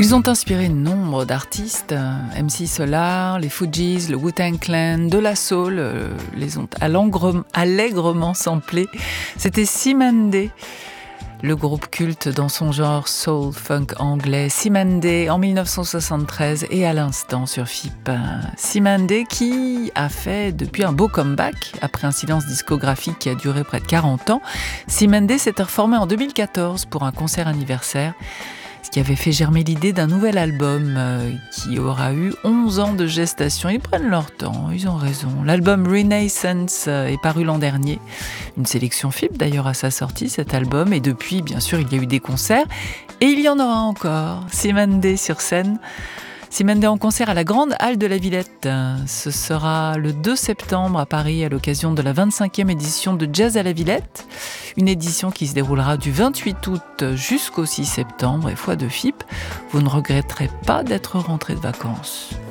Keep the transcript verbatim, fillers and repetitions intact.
Ils ont inspiré nombre d'artistes, M C Solar, les Fugees, le Wu-Tang Clan, de la soul, euh, les ont allègrement, allègrement samplés. C'était Cymande, le groupe culte dans son genre soul funk anglais. Cymande en dix-neuf cent soixante-treize et à l'instant sur F I P. Cymande qui a fait depuis un beau comeback après un silence discographique qui a duré près de quarante ans. Cymande s'est reformé en deux mille quatorze pour un concert anniversaire, ce qui avait fait germer l'idée d'un nouvel album euh, qui aura eu onze ans de gestation. Ils prennent leur temps, ils ont raison. L'album Renaissance euh, est paru l'an dernier. Une sélection F I P d'ailleurs à sa sortie, cet album. Et depuis, bien sûr, il y a eu des concerts. Et il y en aura encore. Cymande sur scène. Cymande en concert à la Grande Halle de la Villette. Ce sera le deux septembre à Paris à l'occasion de la vingt-cinquième édition de Jazz à la Villette. Une édition qui se déroulera du vingt-huit août jusqu'au six septembre. Et foi de F I P, vous ne regretterez pas d'être rentré de vacances.